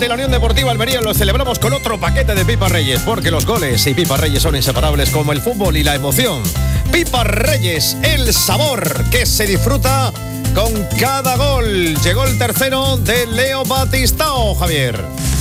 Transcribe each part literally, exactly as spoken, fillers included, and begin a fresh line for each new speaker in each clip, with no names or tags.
ante la Unión Deportiva Almería lo celebramos con otro paquete de Pipa Reyes, porque los goles y Pipa Reyes son inseparables como el fútbol y la emoción. Pipa Reyes, el sabor que se disfruta con cada gol. Llegó el tercero de Leo Batistao, Javier.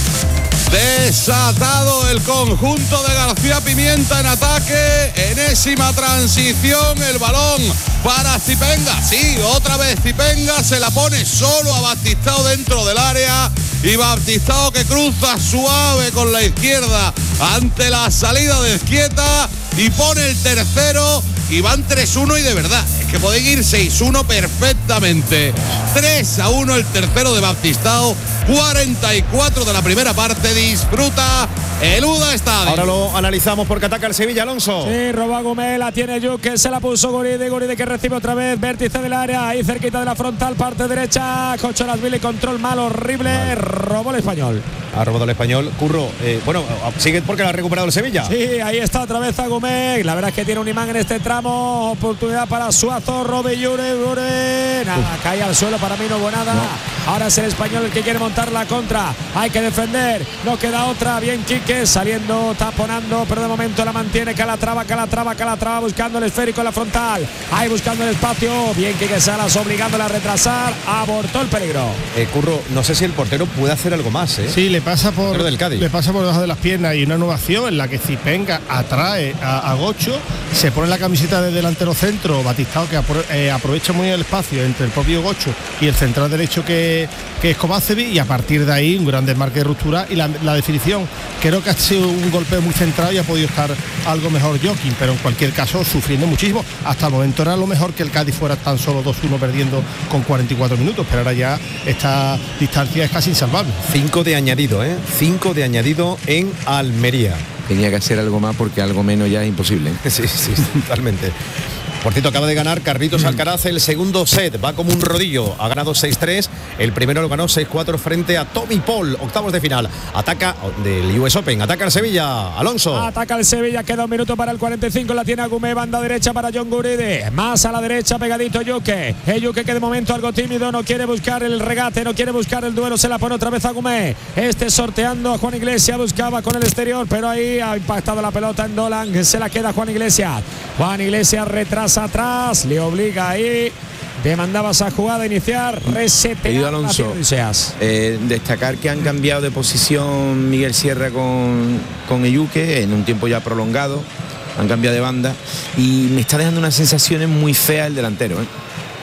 Desatado el conjunto de García Pimienta en ataque, enésima transición, el balón para Zipenga, sí, otra vez Zipenga, se la pone solo a Batistao dentro del área y Batistao que cruza suave con la izquierda ante la salida de Ezquieta y pone el tercero y van tres uno y de verdad, es que pueden ir seis uno perfectamente. tres a uno el tercero de Batistao, cuarenta y cuatro de la primera parte, disfruta el U D A Estadio.
Ahora lo analizamos porque ataca el Sevilla, Alonso.
Sí, roba Gumé, la tiene Yuque, se la puso Guridi, Guridi que recibe otra vez, vértice del área, ahí cerquita de la frontal, parte derecha, Cocholasvili, control mal, horrible, mal. Robó el español.
Ha robado el español, Curro, eh, bueno, sigue porque la ha recuperado el Sevilla.
Sí, ahí está otra vez Agumé, la verdad es que tiene un imán en este tramo, oportunidad para Suazo, Robe Yure, Yure, nada, Uf. cae al suelo, para mí no hubo nada. No. Ahora es el español el que quiere montar la contra, hay que defender, no queda otra, bien Quique, saliendo, taponando, pero de momento la mantiene Calatrava, Calatrava, Calatrava, buscando el esférico en la frontal, ahí buscando el espacio, bien Quique Salas, obligándola a retrasar, abortó el peligro.
Eh, Curro, no sé si el portero puede hacer algo más, ¿eh?
Sí, le pasa por le pasa por debajo de las piernas y una innovación en la que Zipenga atrae a, a Gocho, se pone la camiseta de delantero centro, Batistao que apro, eh, aprovecha muy el espacio entre el propio Gocho y el central derecho que, que es Kovacevic, y a partir de ahí un gran desmarque de ruptura y la, la definición. Creo que ha sido un golpe muy centrado y ha podido estar algo mejor Joaquín, pero en cualquier caso sufriendo muchísimo. Hasta el momento era lo mejor que el Cádiz fuera tan solo dos uno perdiendo con cuarenta y cuatro minutos, pero ahora ya esta distancia es casi insalvable.
Cinco de añadido, ¿eh? Cinco de añadido en Almería.
Tenía que hacer algo más porque algo menos ya es imposible.
Sí, sí, totalmente. Por cierto, acaba de ganar Carlitos Alcaraz el segundo set, va como un rodillo, ha ganado seis tres, el primero lo ganó seis cuatro frente a Tommy Paul, octavos de final, ataca del U S Open, ataca el Sevilla, Alonso.
Ataca el Sevilla, queda un minuto para el cuarenta y cinco, la tiene Agumé, banda derecha para John Guridi, más a la derecha pegadito Yuque, el Yuque que de momento algo tímido, no quiere buscar el regate, no quiere buscar el duelo, se la pone otra vez Agumé, este sorteando a Juan Iglesias, buscaba con el exterior, pero ahí ha impactado la pelota en Dolan, se la queda Juan Iglesias, Juan Iglesias retrasa atrás, le obliga ahí, demandaba esa jugada iniciar, resetear.
Alonso, eh, destacar que han cambiado de posición Miguel Sierra con, con Eyuque en un tiempo ya prolongado, han cambiado de banda y me está dejando unas sensaciones muy feas el delantero, ¿eh?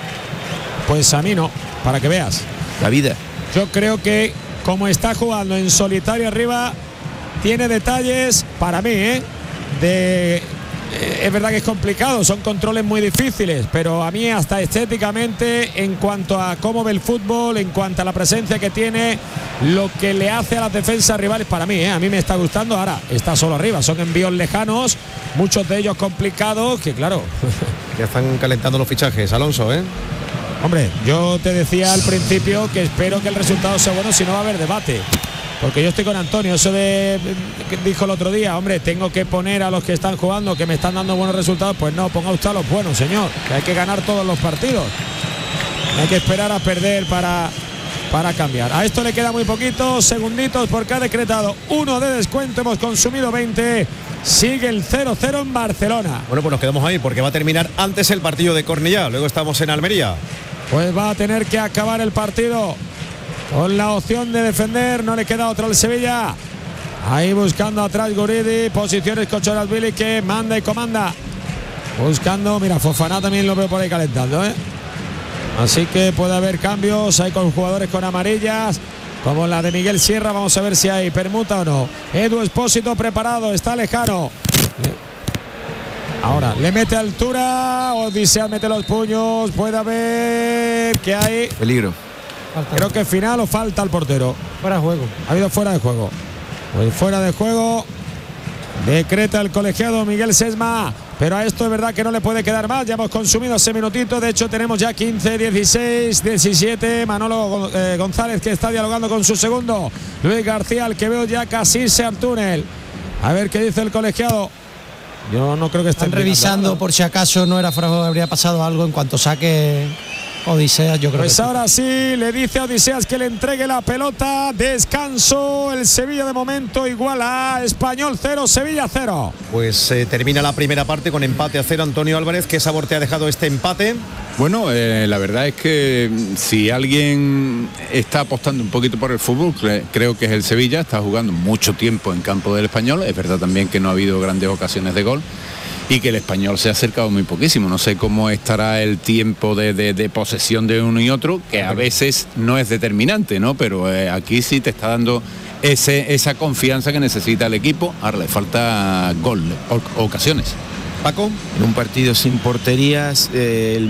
Pues a mí no, para que veas.
La vida.
Yo creo que como está jugando en solitario arriba, tiene detalles para mí, ¿eh? De... Es verdad que es complicado, son controles muy difíciles, pero a mí hasta estéticamente, en cuanto a cómo ve el fútbol, en cuanto a la presencia que tiene, lo que le hace a las defensas rivales, para mí, ¿eh? A mí me está gustando. Ahora, está solo arriba, son envíos lejanos, muchos de ellos complicados, que claro.
Ya están calentando los fichajes, Alonso, ¿eh?
Hombre, yo te decía al principio que espero que el resultado sea bueno, si no va a haber debate. Porque yo estoy con Antonio, eso de que dijo el otro día, hombre, tengo que poner a los que están jugando, que me están dando buenos resultados, pues no, ponga usted a los buenos, señor, que hay que ganar todos los partidos. Hay que esperar a perder para, para cambiar. A esto le queda muy poquito, segunditos, porque ha decretado uno de descuento, hemos consumido veinte, sigue el cero cero en Barcelona.
Bueno, pues nos quedamos ahí porque va a terminar antes el partido de Cornellá, luego estamos en Almería.
Pues va a tener que acabar el partido con la opción de defender, no le queda otra al Sevilla. Ahí buscando atrás Guridi, posiciones Cocholasvili que manda y comanda. Buscando, mira, Fofana también lo veo por ahí calentando, ¿eh? Así que puede haber cambios, hay con jugadores con amarillas, como la de Miguel Sierra, vamos a ver si hay permuta o no. Edu Espósito preparado, está lejano. Ahora, le mete altura, Odisea mete los puños, puede haber que hay...
Peligro.
Creo que final o falta al portero.
Fuera de juego.
Ha habido fuera de juego. Pues fuera de juego. Decreta el colegiado Miguel Sesma. Pero a esto es verdad que no le puede quedar más. Ya hemos consumido ese minutito. De hecho, tenemos ya quince, dieciséis, diecisiete. Manolo eh, González que está dialogando con su segundo. Luis García, el que veo ya casi irse al túnel. A ver qué dice el colegiado. Yo no creo que estén
revisando por si acaso no era fuera de juego, habría pasado algo en cuanto saque Odiseas, yo creo
Pues
que
ahora sí, le dice a Odiseas que le entregue la pelota. Descanso, el Sevilla de momento igual a Español cero, Sevilla cero.
Pues eh, termina la primera parte con empate a cero. Antonio Álvarez, ¿qué sabor te ha dejado este empate?
Bueno, eh, la verdad es que si alguien está apostando un poquito por el fútbol, cre- creo que es el Sevilla. Está jugando mucho tiempo en campo del Español. Es verdad también que no ha habido grandes ocasiones de gol y que el Español se ha acercado muy poquísimo. No sé cómo estará el tiempo de, de, de posesión de uno y otro, que a veces no es determinante, ¿no? Pero eh, aquí sí te está dando ese, esa confianza que necesita el equipo. Ahora le falta gol, o, ocasiones.
Paco,
en un partido sin porterías, eh, el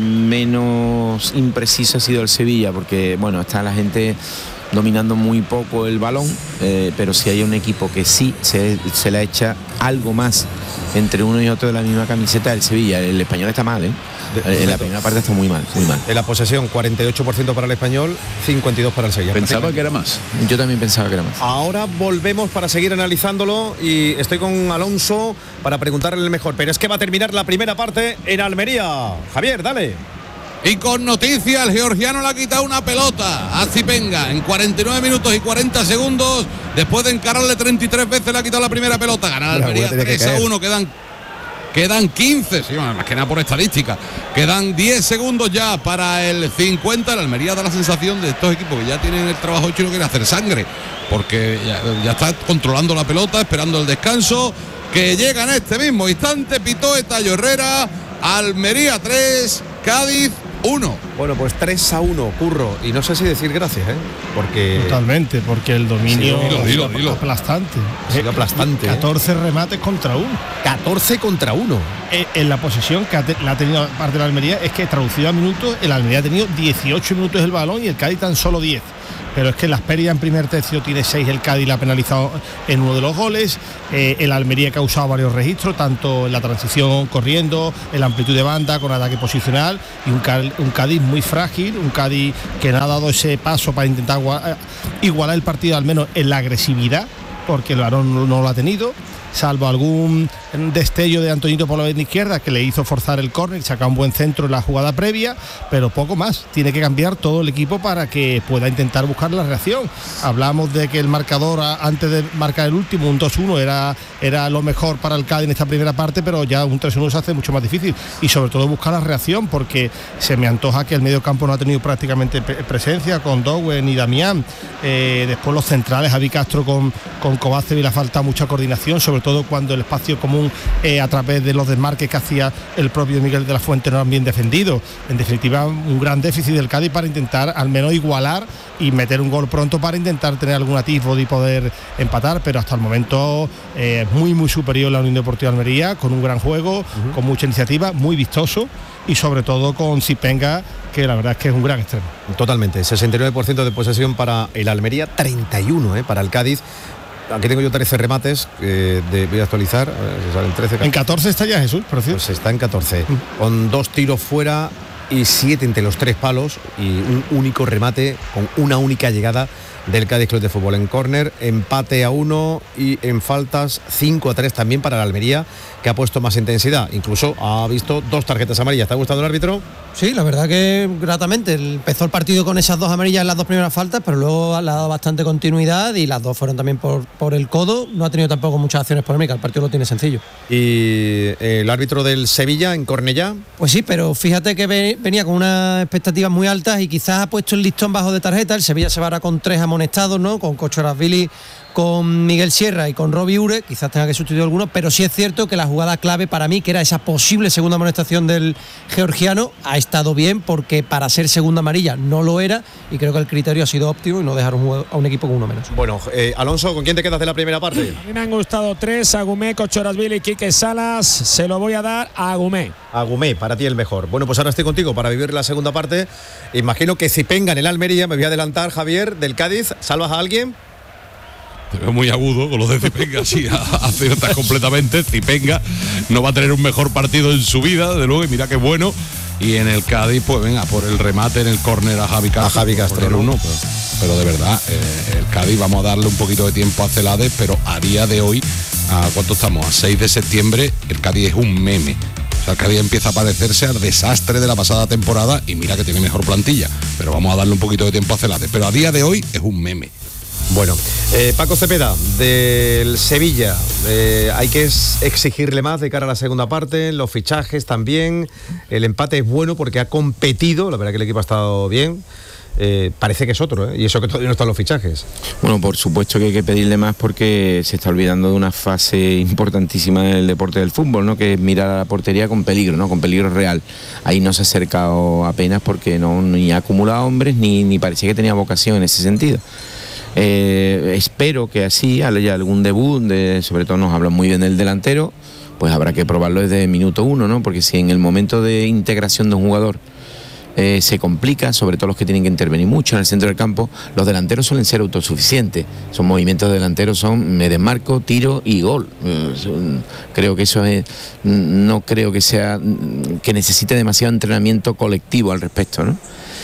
menos impreciso ha sido el Sevilla, porque bueno, está la gente dominando muy poco el balón, eh, pero si hay un equipo que sí se, se le echa algo más entre uno y otro de la misma camiseta, el Sevilla. El Español está mal, ¿eh? En la primera parte está muy mal, muy mal.
En la posesión, cuarenta y ocho por ciento para el Español, cincuenta y dos por ciento para el Sevilla.
Pensaba que era más.
Yo también pensaba que era más.
Ahora volvemos para seguir analizándolo y estoy con Alonso para preguntarle el mejor, pero es que va a terminar la primera parte en Almería. Javier, dale.
Y con noticia, el georgiano le ha quitado una pelota a Zipenga en cuarenta y nueve minutos y cuarenta segundos. Después de encararle treinta y tres veces, le ha quitado la primera pelota. Ganar Almería tres a uno, quedan, quedan quince, sí, más que nada por estadística. Quedan diez segundos ya para el cincuenta. La Almería da la sensación de estos equipos que ya tienen el trabajo hecho y no quieren hacer sangre, porque ya, ya está controlando la pelota, esperando el descanso, que llega en este mismo instante. Pitó Etayo Herrera. Almería tres, Cádiz uno.
Bueno, pues tres a uno, Curro. Y no sé si decir gracias, ¿eh? Porque...
Totalmente, porque el dominio
Sí, dilo, dilo, dilo.
aplastante.
Ha sido aplastante.
catorce remates contra uno.
catorce contra uno.
Eh, en la posesión que ha te- la ha tenido parte de la Almería, es que traducido a minutos, el Almería ha tenido dieciocho minutos el balón y el Cádiz tan solo diez. Pero es que las pérdidas en primer tercio tiene seis, el Cádiz la ha penalizado en uno de los goles. Eh, el Almería ha causado varios registros, tanto en la transición corriendo, en la amplitud de banda, con ataque posicional, y un, Cal- un Cádiz muy frágil, un Cádiz que no ha dado ese paso para intentar gua- igualar el partido, al menos en la agresividad, porque el varón no, no lo ha tenido, salvo algún destello de Antoñito por la banda izquierda que le hizo forzar el córner, sacar un buen centro en la jugada previa, pero poco más. Tiene que cambiar todo el equipo para que pueda intentar buscar la reacción. Hablamos de que el marcador a, antes de marcar el último, un dos uno, era, era lo mejor para el Cádiz en esta primera parte, pero ya un tres uno se hace mucho más difícil, y sobre todo buscar la reacción, porque se me antoja que el medio campo no ha tenido prácticamente pre- presencia con Dowen y Damián. Eh, después los centrales, Javi Castro con, con Kovacevic, le ha faltado mucha coordinación, sobre todo cuando el espacio común eh, a través de los desmarques que hacía el propio Miguel de la Fuente no eran bien defendidos. En definitiva, un gran déficit del Cádiz para intentar al menos igualar y meter un gol pronto para intentar tener algún atisbo de poder empatar, pero hasta el momento eh, muy muy superior la Unión Deportiva Almería, con un gran juego, uh-huh. con mucha iniciativa, muy vistoso, y sobre todo con Zipenga, que la verdad es que es un gran extremo.
Totalmente, sesenta y nueve por ciento de posesión para el Almería, treinta y uno, ¿eh? Para el Cádiz. Aquí tengo yo trece remates, eh, de, voy a actualizar, a ver si salen trece.
En catorce está ya Jesús, por cierto.
Pues está en catorce, con dos tiros fuera y siete entre los tres palos, y un único remate con una única llegada del Cádiz Club de Fútbol. En córner, empate a uno, y en faltas cinco a tres también para la Almería, que ha puesto más intensidad. Incluso ha visto dos tarjetas amarillas. ¿Te ha gustado el árbitro?
Sí, la verdad que gratamente. Empezó el partido con esas dos amarillas en las dos primeras faltas, pero luego le ha dado bastante continuidad, y las dos fueron también por, por el codo. No ha tenido tampoco muchas acciones polémicas, el partido lo tiene sencillo.
¿Y el árbitro del Sevilla en Cornellá?
Pues sí, pero fíjate que ve, venía con unas expectativas muy altas y quizás ha puesto el listón bajo de tarjeta. El Sevilla se va ahora con tres amonestados, ¿no? Con Kochorashvili, con Miguel Sierra y con Robbie Ure, quizás tenga que sustituir algunos, pero sí es cierto que la jugada clave para mí, que era esa posible segunda amonestación del georgiano, ha estado bien, porque para ser segunda amarilla no lo era, y creo que el criterio ha sido óptimo y no dejar un juego, a un equipo con uno menos.
Bueno, eh, Alonso, ¿con quién te quedas de la primera parte?
A mí me han gustado tres, Agumé, Kochorashvili y Quique Salas. Se lo voy a dar a Agumé.
Agumé, para ti el mejor. Bueno, pues ahora estoy contigo para vivir la segunda parte. Imagino que Zipenga en el Almería, me voy a adelantar, Javier, del Cádiz. ¿Salvas a alguien?
Te veo muy agudo con los de Zipenga, sí, aciertas completamente. Zipenga no va a tener un mejor partido en su vida, de luego, y mira qué bueno. Y en el Cádiz, pues venga, por el remate en el córner a Javi Castro.
A Javi Castro,
¿no? uno, pero, pero de verdad, eh, el Cádiz, vamos a darle un poquito de tiempo a Celades, pero a día de hoy, ¿a cuánto estamos? A seis de septiembre, el Cádiz es un meme. O sea, cada día empieza a parecerse al desastre de la pasada temporada y mira que tiene mejor plantilla, pero vamos a darle un poquito de tiempo a Celades, pero a día de hoy es un meme.
Bueno, eh, Paco Cepeda, del Sevilla, eh, hay que exigirle más de cara a la segunda parte, los fichajes también, el empate es bueno porque ha competido, la verdad que el equipo ha estado bien. Eh, parece que es otro, ¿eh? Y eso que todavía no están los fichajes.
Bueno, por supuesto que hay que pedirle más porque se está olvidando de una fase importantísima del deporte del fútbol, ¿no? Que es mirar a la portería con peligro, ¿no? Con peligro real. Ahí no se ha acercado apenas porque no ni ha acumulado hombres ni, ni parecía que tenía vocación en ese sentido. Eh, espero que así haya algún debut, de, sobre todo nos hablan muy bien del delantero, pues habrá que probarlo desde el minuto uno, ¿no? Porque si en el momento de integración de un jugador Eh, se complica, sobre todo los que tienen que intervenir mucho en el centro del campo, los delanteros suelen ser autosuficientes, son movimientos de delanteros, son me desmarco, tiro y gol. Eh, son, creo que eso es, no creo que sea, que necesite demasiado entrenamiento colectivo al respecto, ¿no?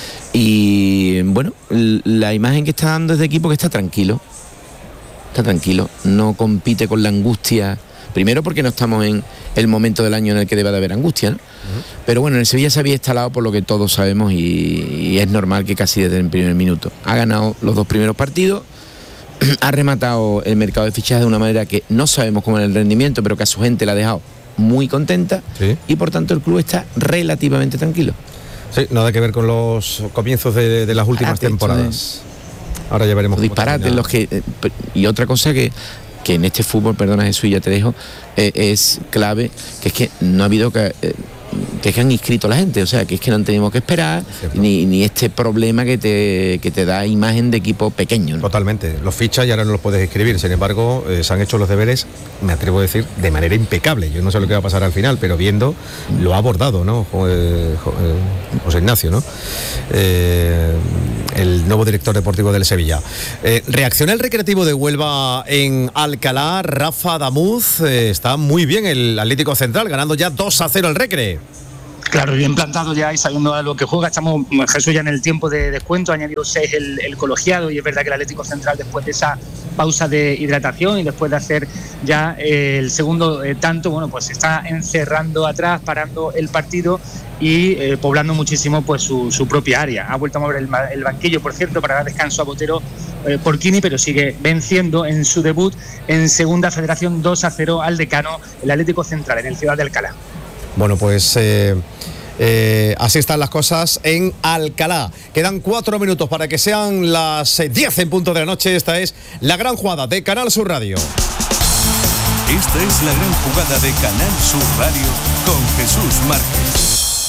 Y bueno, la imagen que está dando es de equipo que está tranquilo, está tranquilo, no compite con la angustia. Primero porque no estamos en el momento del año en el que debe de haber angustia, ¿no? Uh-huh. Pero bueno, en el Sevilla se había instalado por lo que todos sabemos y, y es normal que casi desde el primer minuto. Ha ganado los dos primeros partidos, ha rematado el mercado de fichajes de una manera que no sabemos cómo es el rendimiento, pero que a su gente la ha dejado muy contenta, ¿sí? Y por tanto el club está relativamente tranquilo.
Sí, nada que ver con los comienzos de, de las últimas Parate, temporadas. De... Ahora ya veremos.
Los disparates, los que... Eh, y otra cosa que... que en este fútbol, perdona Jesús, ya te dejo, eh, es clave, que es que no ha habido que, eh, que es que han inscrito a la gente, o sea, que es que no tenemos que esperar, ni, ni este problema que te, que te da imagen de equipo pequeño, ¿no?
Totalmente, los fichas y ahora no los puedes escribir, sin embargo, eh, se han hecho los deberes, me atrevo a decir, de manera impecable. Yo no sé lo que va a pasar al final, pero viendo, lo ha abordado, ¿no? Eh, José Ignacio, ¿no? Eh, el nuevo director deportivo del Sevilla. Eh, reacciona el Recreativo de Huelva en Alcalá. Rafa Damuz, eh, está muy bien el Atlético Central, ganando ya dos a cero el Recre.
Claro, bien plantado ya y sabiendo a lo que juega. Estamos, Jesús, ya en el tiempo de descuento, ha añadido seis el, el colegiado y es verdad que el Atlético Central, después de esa pausa de hidratación y después de hacer ya eh, el segundo eh, tanto, bueno, pues se está encerrando atrás, parando el partido y eh, poblando muchísimo pues su, su propia área. Ha vuelto a mover el, el banquillo, por cierto, para dar descanso a Botero eh, Porquini, pero sigue venciendo en su debut en Segunda Federación dos a cero al decano, el Atlético Central, en el Ciudad de Alcalá.
Bueno, pues eh, eh, así están las cosas en Alcalá. Quedan cuatro minutos para que sean las diez en punto de la noche. Esta es la gran jugada de Canal Sur Radio.
Esta es la gran jugada de Canal Sur Radio con Jesús Márquez.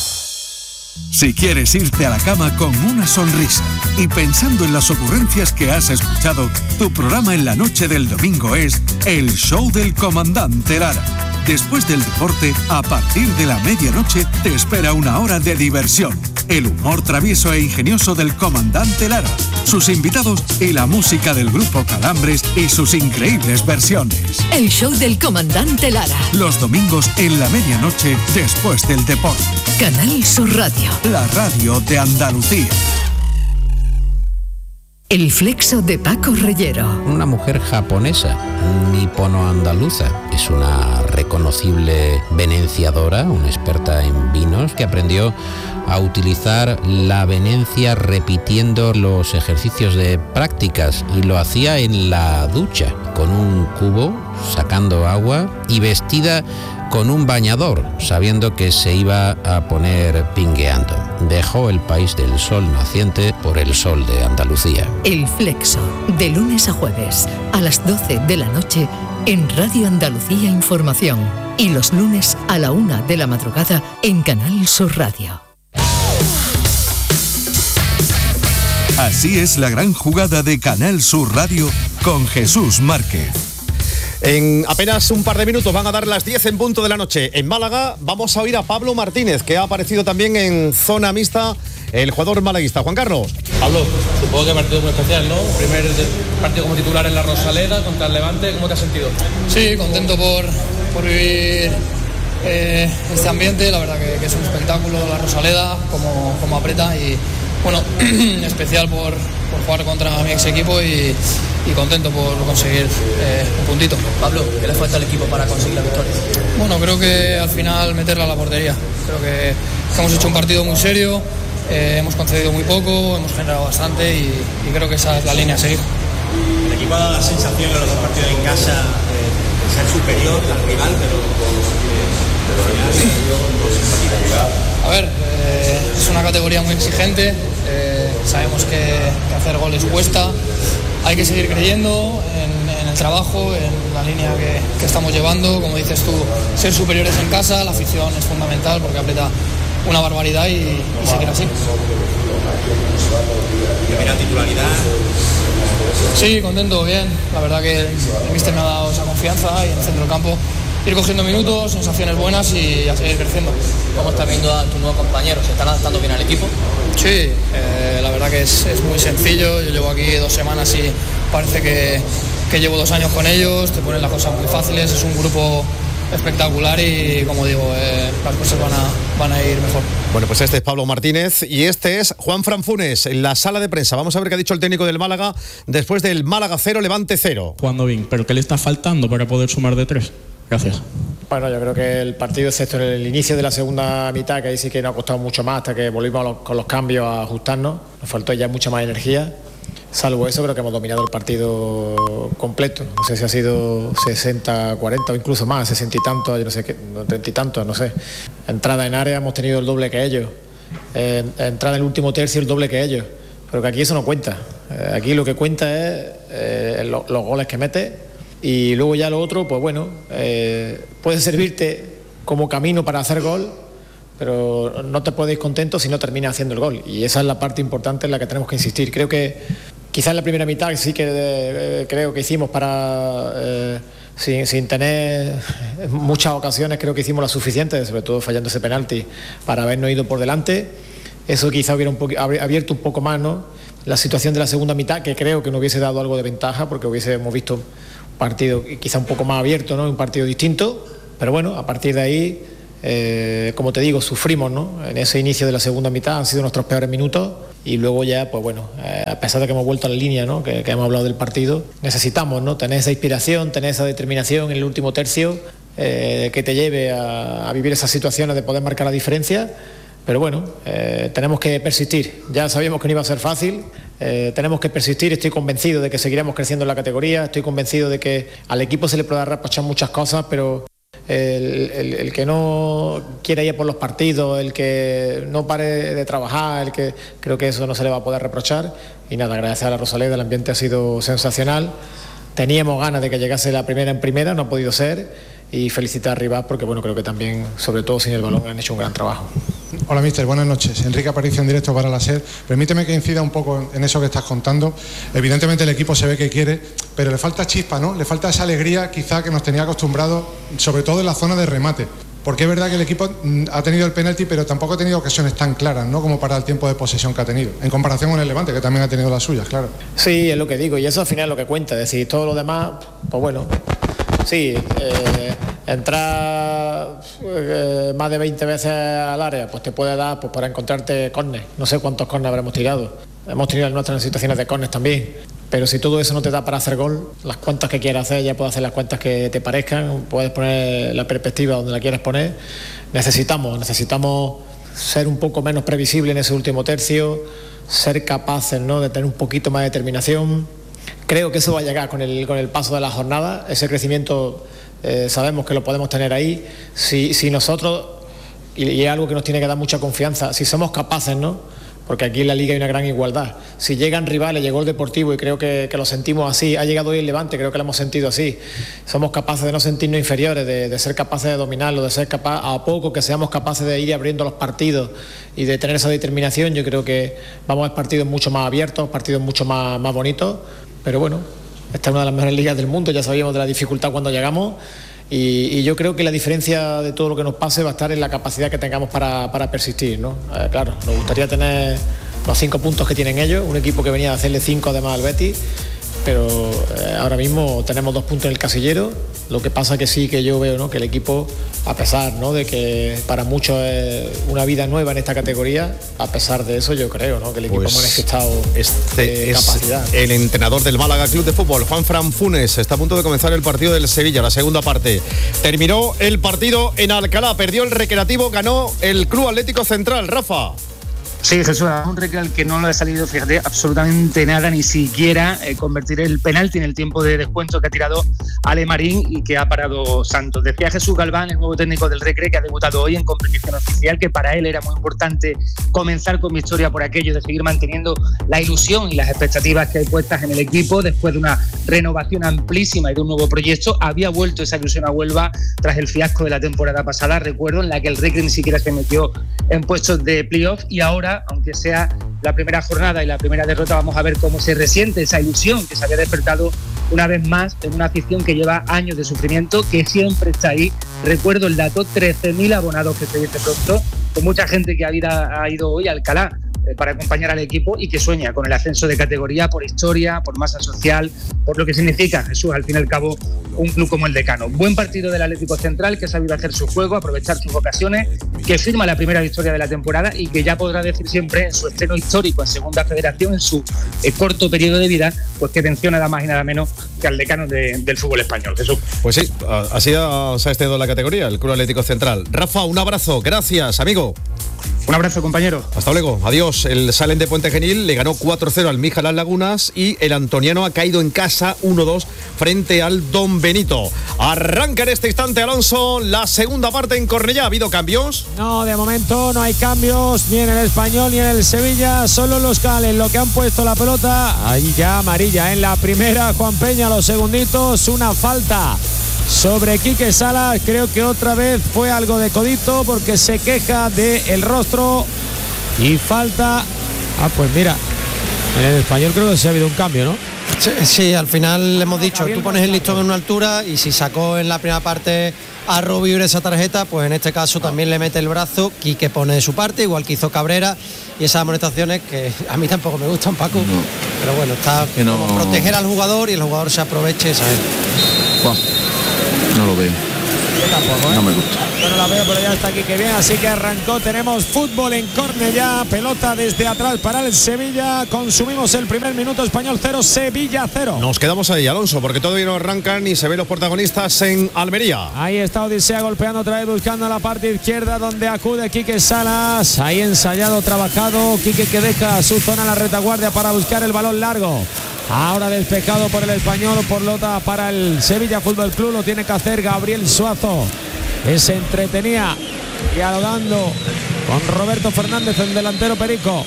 Si quieres irte a la cama con una sonrisa y pensando en las ocurrencias que has escuchado, tu programa en la noche del domingo es El Show del Comandante Lara. Después del deporte, a partir de la medianoche, te espera una hora de diversión. El humor travieso e ingenioso del Comandante Lara, sus invitados y la música del grupo Calambres y sus increíbles versiones.
El Show del Comandante Lara.
Los domingos en la medianoche, después del deporte.
Canal Sur Radio.
La radio de Andalucía.
El flexo de Paco Reyero.
Una mujer japonesa, nipono-andaluza. Es una reconocible venenciadora, una experta en vinos, que aprendió a utilizar la venencia repitiendo los ejercicios de prácticas y lo hacía en la ducha, con un cubo, sacando agua y vestida con un bañador, sabiendo que se iba a poner pingueando. Dejó el país del sol naciente por el sol de Andalucía.
El flexo, de lunes a jueves, a las doce de la noche, en Radio Andalucía Información. Y los lunes a la una de la madrugada, en Canal Sur Radio.
Así es la gran jugada de Canal Sur Radio con Jesús Márquez.
En apenas un par de minutos van a dar las diez en punto de la noche. En Málaga vamos a oír a Pablo Martínez, que ha aparecido también en zona mixta, el jugador malaguista. Juan Carlos.
Pablo, supongo que partido muy especial, ¿no? Primer partido como titular en la Rosaleda contra el Levante, ¿cómo te has sentido?
Sí, contento por, por vivir eh, este ambiente, la verdad que, que es un espectáculo la Rosaleda, como, como aprieta y, bueno, especial por, por jugar contra mi ex equipo y, y contento por conseguir eh, un puntito.
Pablo, ¿qué le falta al equipo para conseguir la victoria?
Bueno, creo que al final meterla a la portería. Creo que, que hemos hecho un partido muy serio, eh, hemos concedido muy poco, hemos generado bastante y, y creo que esa es la línea a seguir.
El equipo ha dado la sensación en los dos partidos en casa de ser superior al rival, pero,
pero a ver, eh, es una categoría muy exigente, eh, sabemos que, que hacer goles cuesta, hay que seguir creyendo en, en el trabajo, en la línea que, que estamos llevando, como dices tú, ser superiores en casa, la afición es fundamental porque aprieta una barbaridad y, y seguir así.
Primera titularidad.
Sí, contento, bien. La verdad que el míster me ha dado esa confianza y en el centro del campo ir cogiendo minutos, sensaciones buenas y a seguir creciendo.
¿Cómo estás viendo a tus nuevos compañeros? ¿Se están adaptando bien al equipo?
Sí, eh, la verdad que es, es muy sencillo. Yo llevo aquí dos semanas y parece que, que llevo dos años con ellos. Te ponen las cosas muy fáciles. Es un grupo espectacular y, como digo, eh, las cosas van a, van a ir mejor.
Bueno, pues este es Pablo Martínez y este es Juan Fran Funes en la sala de prensa. Vamos a ver qué ha dicho el técnico del Málaga después del Málaga cero, Levante cero.
Jugando bien, pero ¿qué le está faltando para poder sumar de tres? Gracias.
Bueno, yo creo que el partido, excepto en el inicio de la segunda mitad, que ahí sí que nos ha costado mucho más hasta que volvimos a los, con los cambios a ajustarnos, nos faltó ya mucha más energía. Salvo eso, creo que hemos dominado el partido completo. No sé si ha sido sesenta cuarenta o incluso más, sesenta y tantos, yo no sé qué, treinta y tantos, no sé. Entrada en área hemos tenido el doble que ellos. Eh, entrada en el último tercio el doble que ellos. Pero que aquí eso no cuenta. Eh, aquí lo que cuenta es eh, lo, los goles que mete y luego ya lo otro, pues bueno, eh, puede servirte como camino para hacer gol, pero no te puedes ir contento si no terminas haciendo el gol. Y esa es la parte importante en la que tenemos que insistir. Creo que quizás en la primera mitad sí que eh, creo que hicimos para, eh, sin, sin tener muchas ocasiones, creo que hicimos las suficientes, sobre todo fallando ese penalti, para habernos ido por delante. Eso quizá hubiera un poco, abierto un poco más, ¿no?, la situación de la segunda mitad, que creo que nos hubiese dado algo de ventaja, porque hubiésemos visto un partido quizá un poco más abierto, ¿no?, un partido distinto. Pero bueno, a partir de ahí, eh, como te digo, sufrimos, ¿no?, en ese inicio de la segunda mitad, han sido nuestros peores minutos. Y luego ya, pues bueno, eh, a pesar de que hemos vuelto a la línea, ¿no?, que, que hemos hablado del partido, necesitamos, ¿no?, tener esa inspiración, tener esa determinación en el último tercio, eh, que te lleve a, a vivir esas situaciones de poder marcar la diferencia. Pero bueno, eh, tenemos que persistir. Ya sabíamos que no iba a ser fácil, eh, tenemos que persistir. Estoy convencido de que seguiremos creciendo en la categoría, estoy convencido de que al equipo se le puede reprochar muchas cosas, pero El, el, el que no quiere ir por los partidos, el que no pare de trabajar, el que creo que eso no se le va a poder reprochar. Y nada, gracias a la Rosaleda, el ambiente ha sido sensacional. Teníamos ganas de que llegase la primera en primera, no ha podido ser. Y felicitar a Rivas porque bueno, creo que también, sobre todo sin el balón, han hecho un gran trabajo.
Hola míster, buenas noches. Enrique Aparicio en directo para la SER. Permíteme que incida un poco en eso que estás contando. Evidentemente el equipo se ve que quiere, pero le falta chispa, ¿no? Le falta esa alegría quizá que nos tenía acostumbrados, sobre todo en la zona de remate. Porque es verdad que el equipo ha tenido el penalti, pero tampoco ha tenido ocasiones tan claras, ¿no?, como para el tiempo de posesión que ha tenido, en comparación con el Levante, que también ha tenido las suyas, claro.
Sí, es lo que digo, y eso al final es lo que cuenta. Es decir, todo lo demás, pues bueno, sí, eh, entrar eh, más de veinte veces al área, pues te puede dar, pues, para encontrarte córner. No sé cuántos córner habremos tirado. Hemos tenido las nuestras situaciones de córner también. Pero si todo eso no te da para hacer gol, las cuentas que quieras hacer, ya puedes hacer las cuentas que te parezcan, puedes poner la perspectiva donde la quieras poner. Necesitamos, necesitamos ser un poco menos previsibles en ese último tercio, ser capaces, ¿no?, de tener un poquito más de determinación. Creo que eso va a llegar con el, con el paso de la jornada. Ese crecimiento eh, sabemos que lo podemos tener ahí. Si, si nosotros, y, y es algo que nos tiene que dar mucha confianza, si somos capaces, ¿no?, porque aquí en la Liga hay una gran igualdad. Si llegan rivales, llegó el Deportivo y creo que, que lo sentimos así, ha llegado hoy el Levante, creo que lo hemos sentido así. Somos capaces de no sentirnos inferiores, de, de ser capaces de dominarlo, de ser capaces, a poco que seamos capaces de ir abriendo los partidos y de tener esa determinación. Yo creo que vamos a ver partidos mucho más abiertos, partidos mucho más, más bonitos, pero bueno, esta es una de las mejores ligas del mundo, ya sabíamos de la dificultad cuando llegamos. Y, y yo creo que la diferencia de todo lo que nos pase va a estar en la capacidad que tengamos para, para persistir, ¿no? Eh, claro, nos gustaría tener los cinco puntos que tienen ellos, un equipo que venía a hacerle cinco además al Betis, pero Eh, ahora mismo tenemos dos puntos en el casillero. Lo que pasa que sí que yo veo, ¿no?, que el equipo, a pesar, ¿no?, de que para muchos es una vida nueva en esta categoría, a pesar de eso yo creo, ¿no?, que el equipo
Pues
ha manifestado
este
eh,
es
capacidad.
el entrenador del Málaga Club de Fútbol, Juanfran Funes. Está a punto de comenzar el partido del Sevilla, la segunda parte. Terminó el partido en Alcalá, perdió el Recreativo, ganó el Club Atlético Central. Rafa.
Sí, Jesús, un Recre al que no le ha salido, fíjate, absolutamente nada, ni siquiera eh, convertir el penalti en el tiempo de descuento que ha tirado Ale Marín y que ha parado Santos. Decía Jesús Galván, el nuevo técnico del Recre, que ha debutado hoy en competición oficial, que para él era muy importante comenzar con victoria por aquello de seguir manteniendo la ilusión y las expectativas que hay puestas en el equipo después de una renovación amplísima y de un nuevo proyecto. Había vuelto esa ilusión a Huelva tras el fiasco de la temporada pasada, recuerdo, en la que el Recre ni siquiera se metió en puestos de playoff, y ahora, aunque sea la primera jornada y la primera derrota, vamos a ver cómo se resiente esa ilusión que se había despertado una vez más en una afición que lleva años de sufrimiento, que siempre está ahí. Recuerdo el dato, trece mil abonados, que se dice pronto, con mucha gente que ha ido, ha ido hoy a Alcalá eh, para acompañar al equipo y que sueña con el ascenso de categoría por historia, por masa social, por lo que significa, Jesús, al fin y al cabo, un club como el Decano. Buen partido del Atlético Central, que ha sabido hacer su juego, aprovechar sus ocasiones, que firma la primera victoria de la temporada y que ya podrá decir siempre en su estreno histórico en Segunda Federación, en su eh, corto periodo de vida, pues que venció nada más y nada menos que al Decano de, del fútbol español. Jesús.
Pues sí, así se ha estrenado la categoría, el Club Atlético Central. Rafa, un abrazo, gracias, amigo.
Un abrazo, compañero.
Hasta luego, adiós. El Salem de Puente Genil le ganó cuatro cero al Mija Las Lagunas y el Antoniano ha caído en casa uno dos frente al Don Benito. Arranca en este instante, Alonso, la segunda parte en Cornellá. ¿Ha habido cambios?
No, de momento no hay cambios ni en el Español ni en el Sevilla, solo los Cales, lo que han puesto la pelota. Ahí ya amarilla en la primera, Juan Peña, los segunditos, una falta sobre Quique Salas. Creo que otra vez fue algo de codito porque se queja del rostro y falta. Ah, pues mira, en el Español creo que sí ha habido un cambio, ¿no?
Sí, sí, al final le hemos dicho, tú pones el listón en una altura y si sacó en la primera parte a Robiure esa tarjeta, pues en este caso también le mete el brazo, Quique pone de su parte, igual que hizo Cabrera, y esas amonestaciones que a mí tampoco me gustan, Paco, no. Pero bueno, está
que no,
como proteger al jugador y el jugador se aproveche, ¿sabes?
Wow. No lo veo.
Yo tampoco, ¿eh?
No me gusta.
Yo no la veo, pero ya está aquí que bien, así que arrancó. Tenemos fútbol en Cornellá, pelota desde atrás para el Sevilla. Consumimos el primer minuto, Español cero, Sevilla cero.
Nos quedamos ahí, Alonso, porque todavía no arrancan y se ven los protagonistas en Almería.
Ahí está Odisea golpeando otra vez, buscando la parte izquierda donde acude Quique Salas. Ahí ensayado, trabajado. Quique que deja su zona en la retaguardia para buscar el balón largo. Ahora despejado por el Español, por lota para el Sevilla Fútbol Club. Lo tiene que hacer Gabriel Suazo, que se entretenía dialogando con Roberto Fernández, el delantero perico.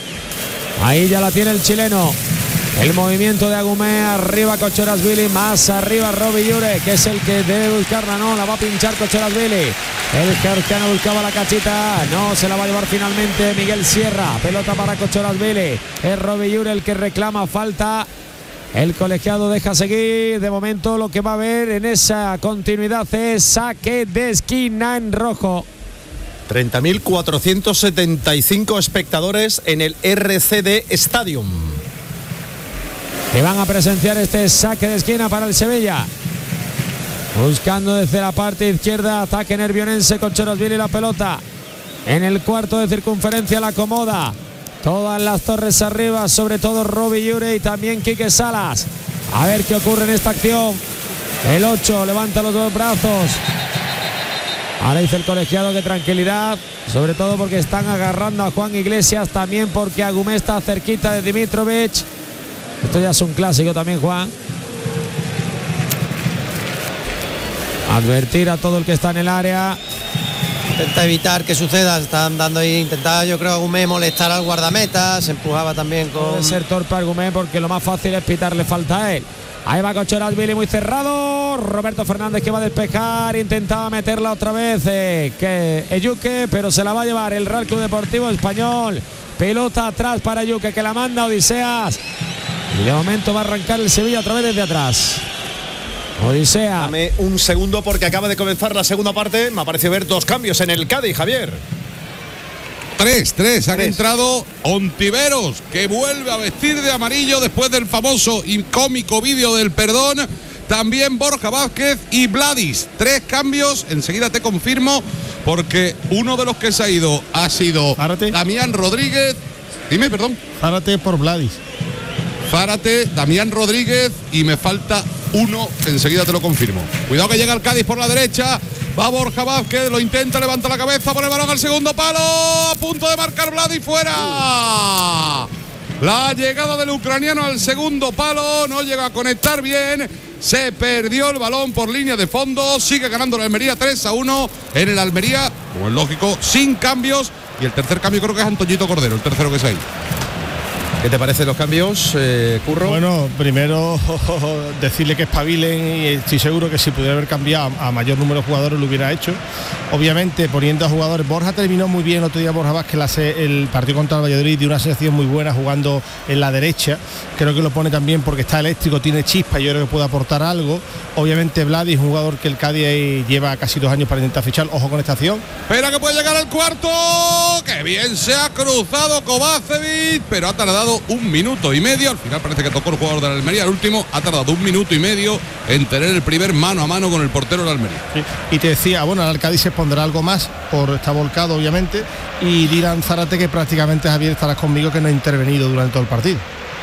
Ahí ya la tiene el chileno. El movimiento de Agumé, arriba Cochorasvili, más arriba Roby Llure, que es el que debe buscarla, no, la va a pinchar Cochorasvili. El georgiano buscaba la cachita, no, se la va a llevar finalmente Miguel Sierra. Pelota para Cochorasvili, es Roby Llure el que reclama falta. El colegiado deja seguir. De momento lo que va a haber en esa continuidad es saque de esquina en rojo.
treinta mil cuatrocientos setenta y cinco espectadores en el R C D Stadium,
que van a presenciar este saque de esquina para el Sevilla. Buscando desde la parte izquierda, ataque nervionense con Chorosvili y la pelota. En el cuarto de circunferencia la acomoda. Todas las torres arriba, sobre todo Roby Llure y también Quique Salas. A ver qué ocurre en esta acción. El ocho levanta los dos brazos. Ahora dice el colegiado que tranquilidad, sobre todo porque están agarrando a Juan Iglesias, también porque Agumé está cerquita de Dimitrovic. Esto ya es un clásico también, Juan. Advertir a todo el que está en el área.
Intenta evitar que suceda, están dando ahí, intentaba yo creo Agumé molestar al guardameta, se empujaba también con...
Puede ser torpe Agumé porque lo más fácil es pitarle falta a él. Ahí va Cochorasvili muy cerrado, Roberto Fernández que va a despejar, intentaba meterla otra vez eh, que Eyuque, pero se la va a llevar el Real Club Deportivo Español. Pelota atrás para Eyuque que la manda Odiseas. Y de momento va a arrancar el Sevilla otra vez desde atrás. Odisea.
Dame un segundo porque acaba de comenzar la segunda parte. Me ha parecido ver dos cambios en el Cádiz, Javier.
Tres, tres, han entrado Ontiveros, que vuelve a vestir de amarillo después del famoso y cómico vídeo del perdón. También Borja Vázquez y Vladis. Tres cambios, enseguida te confirmo, porque uno de los que se ha ido ha sido Zárate. Damián Rodríguez. Dime, perdón.
Zárate por Vladis.
Zárate, Damián Rodríguez y me falta uno, enseguida te lo confirmo. Cuidado que llega el Cádiz por la derecha. Va Borja Vázquez, lo intenta, levanta la cabeza, pone el balón al segundo palo. A punto de marcar Vladis, fuera. La llegada del ucraniano al segundo palo, no llega a conectar bien. Se perdió el balón por línea de fondo. Sigue ganando la Almería tres a uno en el Almería, como es lógico, sin cambios. Y el tercer cambio creo que es Antoñito Cordero, el tercero que se ha ido.
¿Qué te parecen los cambios, eh, Curro?
Bueno, primero decirle que espabilen, y estoy seguro que si pudiera haber cambiado a mayor número de jugadores lo hubiera hecho. Obviamente poniendo a jugadores. Borja terminó muy bien el otro día, Borja Vázquez, el partido contra el Valladolid, dio una sensación muy buena jugando en la derecha. Creo que lo pone también porque está eléctrico, tiene chispa, yo creo que puede aportar algo. Obviamente Vladis, un jugador que el Cádiz lleva casi dos años para intentar fichar. Ojo con esta acción.
Espera que puede llegar al cuarto. ¡Qué bien se ha cruzado Kovacevic! Pero ha tardado un minuto y medio. Al final parece que tocó el jugador de la Almería. El último ha tardado un minuto y medio en tener el primer mano a mano con el portero de la Almería.
Sí. Y te decía, bueno, el Cádiz se pondrá algo más por estar volcado, obviamente. Y Dylan Zárate, que prácticamente, Javier, estarás conmigo, que no ha intervenido durante todo el partido.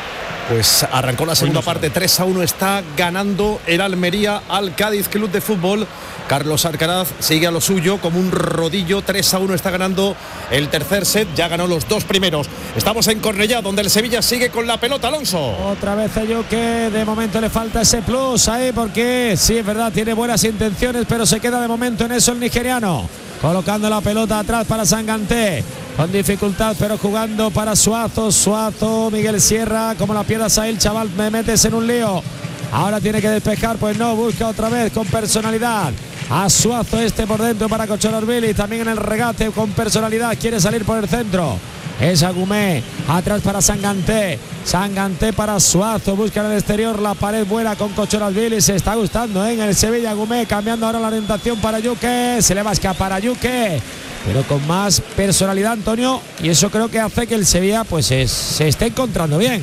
Pues arrancó la segunda parte, tres a uno está ganando el Almería al Cádiz Club de Fútbol. Carlos Alcaraz sigue a lo suyo como un rodillo, tres a uno está ganando el tercer set, ya ganó los dos primeros. Estamos en Cornellá, donde el Sevilla sigue con la pelota, Alonso.
Otra vez yo que de momento le falta ese plus ahí, porque sí, es verdad, tiene buenas intenciones, pero se queda de momento en eso el nigeriano. Colocando la pelota atrás para Sanganté, con dificultad, pero jugando para Suazo. Suazo, Miguel Sierra, como la pierdas ahí, el chaval, me metes en un lío. Ahora tiene que despejar, pues no, busca otra vez con personalidad a Suazo, este por dentro para Cochororvili, también en el regate con personalidad, quiere salir por el centro. Es Agumé, atrás para Sanganté, Sanganté para Suazo, busca en el exterior la pared buena con Cochoralvili, se está gustando ¿eh? En el Sevilla. Agumé cambiando ahora la orientación para Yuque, se le va a escapar a Yuque, pero con más personalidad, Antonio, y eso creo que hace que el Sevilla pues es, se esté encontrando bien.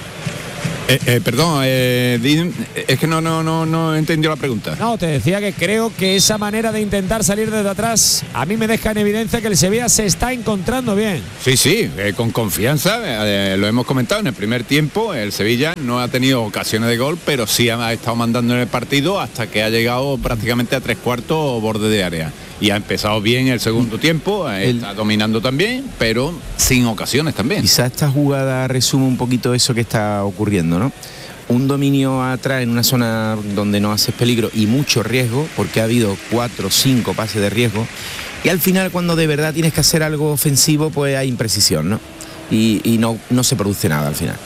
Eh, eh, perdón, eh, es que no, no, no, no entendió la pregunta.
No, te decía que creo que esa manera de intentar salir desde atrás a mí me deja en evidencia que el Sevilla se está encontrando bien.
Sí, sí, eh, con confianza, eh, lo hemos comentado en el primer tiempo, el Sevilla no ha tenido ocasiones de gol, pero sí ha estado mandando en el partido hasta que ha llegado prácticamente a tres cuartos borde de área. Y ha empezado bien el segundo tiempo, el, está dominando también, pero sin ocasiones también.
Quizá esta jugada resume un poquito eso que está ocurriendo, ¿no? Un dominio atrás en una zona donde no haces peligro y mucho riesgo, porque ha habido cuatro o cinco pases de riesgo, y al final cuando de verdad tienes que hacer algo ofensivo, pues hay imprecisión, ¿no? Y, y no, no se produce nada al final.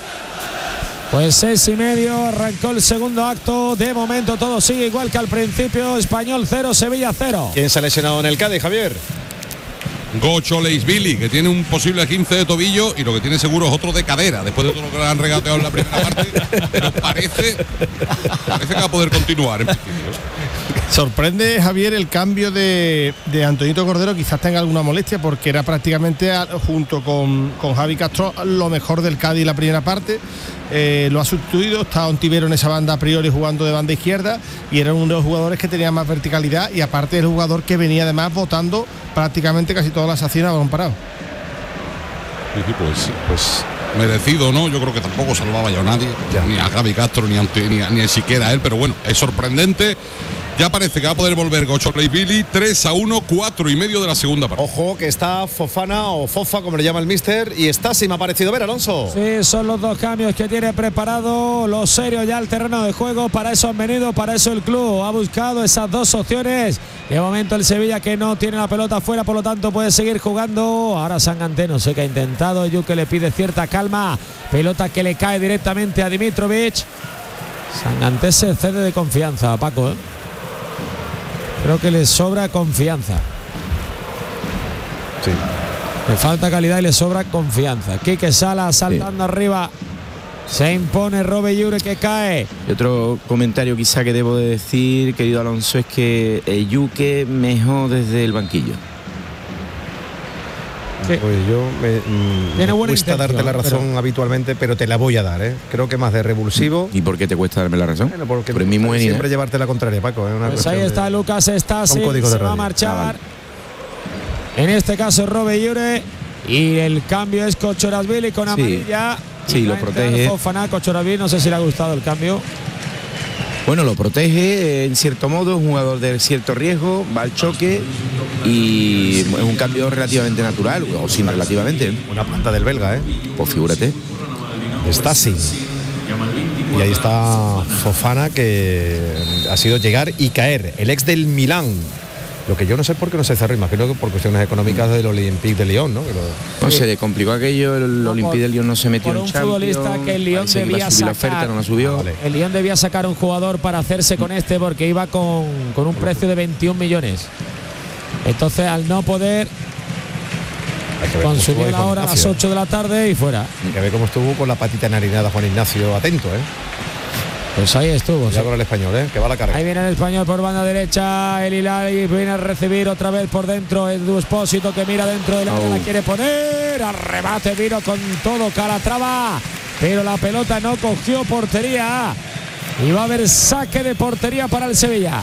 Pues seis y medio, arrancó el segundo acto. De momento todo sigue igual que al principio. Español cero, Sevilla cero.
¿Quién se ha lesionado en el Cádiz, Javier?
Gocho Leisvili, que tiene un posible quince de tobillo y lo que tiene seguro es otro de cadera, después de todo lo que le han regateado en la primera parte. Pero parece, parece que va a poder continuar en principio.
Sorprende, Javier, el cambio de, de Antoñito Cordero, quizás tenga alguna molestia porque era prácticamente junto con, con Javi Castro lo mejor del Cádiz la primera parte. Eh, lo ha sustituido, está Ontivero en esa banda a priori jugando de banda izquierda y era uno de los jugadores que tenía más verticalidad y aparte el jugador que venía además votando prácticamente casi todas las acciones a balón parado.
Sí, sí, pues, pues merecido, ¿no? Yo creo que tampoco salvaba yo a nadie, ya. Ni a Javi Castro, ni, a, ni, a, ni a siquiera a él, pero bueno, es sorprendente. Ya parece que va a poder volver Gocho Leisvili, tres a uno, cuatro y medio de la segunda parte.
Ojo que está Fofana o Fofa, como le llama el míster, y está, si me ha parecido ver, Alonso.
Sí, son los dos cambios que tiene preparado los serios ya el terreno de juego. Para eso han venido, para eso el club ha buscado esas dos opciones. De momento el Sevilla que no tiene la pelota afuera, por lo tanto puede seguir jugando. Ahora Sanganté, no sé qué ha intentado. Yuque le pide cierta calma. Pelota que le cae directamente a Dimitrovic. Sanganté se cede de confianza, Paco, ¿eh? Creo que le sobra confianza.
Sí.
Le falta calidad y le sobra confianza. Quique Sala saltando sí. arriba. Se impone Robe Yure que cae.
Y otro comentario quizá que debo de decir, querido Alonso, es que Yuque mejor desde el banquillo.
Sí.
Pues yo me, mm,
Tiene
me
buena
cuesta
intención,
darte la razón
pero-
habitualmente, pero te la voy a dar, ¿eh? Creo que más de revulsivo.
¿Y por qué te cuesta darme la razón?
Bueno, porque
Por mi mujer,
siempre
¿eh?
llevarte la contraria, Paco. Es una
Pues ahí
cuestión
está
de-
Lucas Stasi,
Son códigos de
se va a
radio.
marchar.
Ah, vale.
En este caso Robe Iure y el cambio es Kochorasvili con
Sí.
amarilla.
Sí,
Y
lo
va a entrar
protege.
Fofana. Kochorasvili, no sé si le ha gustado el cambio.
Bueno, lo protege eh, en cierto modo, es un jugador de cierto riesgo, va al choque y es un cambio relativamente natural, o sin relativamente.
Una planta del belga, ¿eh?
Pues figúrate.
Stasi. Y ahí está Fofana, que ha sido llegar y caer. El ex del Milán. Lo que yo no sé por qué no se cerró, imagino que por cuestiones económicas del Olympique de Lyon, ¿no? Que lo-
No se le complicó aquello, el
No,
Olympique
por-
de Lyon no se metió
por
en
un
Champions.
futbolista que el Lyon
Parece que iba a
debía
subir la
sacar.
oferta, no la subió.
Ah, vale.
El Lyon debía sacar un jugador para hacerse con este porque iba con, con un precio de veintiún millones. Entonces, al no poder,
Hay que ver cómo estuvo
consumió
ahí
la
Juan
hora a las
Ignacio,
ocho de la tarde y fuera.
¿eh? Hay que ver cómo estuvo con la patita enharinada Juan Ignacio, atento, ¿eh?
Pues ahí estuvo.
Ya con el español, ¿eh? Que va a la carga.
Ahí viene el español por banda derecha, el Hilal viene a recibir otra vez por dentro Edu Espósito, que mira dentro del área,
Oh.
la quiere poner, arrebate Viro con todo Calatrava, pero la pelota no cogió portería y va a haber saque de portería para el Sevilla.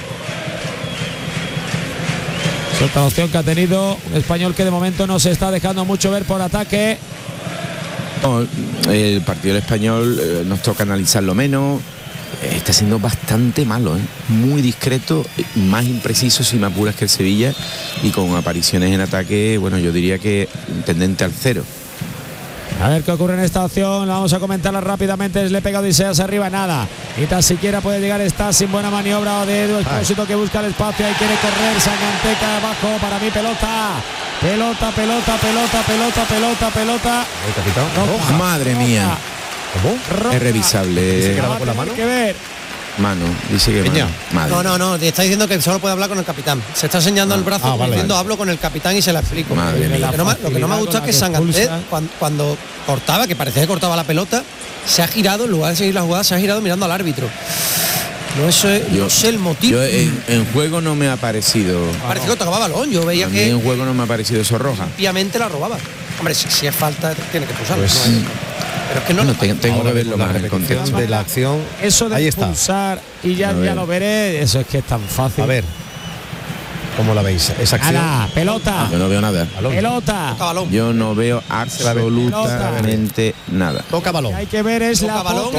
Es otra opción que ha tenido un español que de momento no se está dejando mucho ver por ataque.
No, el partido del español eh, nos toca analizarlo menos. Eh, Está siendo bastante malo, ¿eh? Muy discreto, eh, más impreciso si me apuras que el Sevilla, y con apariciones en ataque, bueno, yo diría que tendente al cero.
A ver qué ocurre en esta acción, la vamos a comentarla rápidamente. Le pega Odiseas arriba, nada. Ni tan siquiera puede llegar, está sin buena maniobra de Edu Espósito, que busca el espacio, ahí quiere correr, Sanganteca abajo, para mí pelota. Pelota, pelota, pelota, pelota, pelota, pelota.
Ahí, capitán.
Roja,
Madre mía.
¿Cómo?
roja.
Es revisable.
Dice que la va
Va a
con la
tener
mano.
que ver.
Mano, dice que
Peña.
mano. Madre.
No, no, no, te está diciendo que solo puede hablar con el capitán. Se está enseñando el brazo
ah,
como
vale,
diciendo
vale.
hablo con el capitán y se la explico.
Madre mía.
Lo que no me, lo que no me ha gustado es que Sanganté, cuando, cuando cortaba, que parecía que cortaba la pelota, se ha girado, en lugar de seguir la jugada, se ha girado mirando al árbitro. No, eso es,
Yo-
no sé el motivo.
Yo en, en juego no me ha parecido.
Parecía que tocaba balón, yo veía
A mí
que
en juego no me ha parecido eso roja.
obviamente la robaba. Hombre, si, si es falta, tiene que pulsarlo.
Pues,
¿no? Pero es que no
Bueno,
lo
te- tengo
Ahora
que verlo
vemos la
más en el
repetición
contexto.
de la acción.
Eso de
Ahí está.
expulsar y ya,
A
ya
ver.
lo veré, eso es que es tan fácil.
A ver, ¿cómo la veis? Esa acción.
Nada, pelota,
Yo no veo nada.
Balón.
pelota.
toca balón.
Yo no veo absolutamente nada.
Toca balón.
Hay que ver es
Toca
la
balón.
poca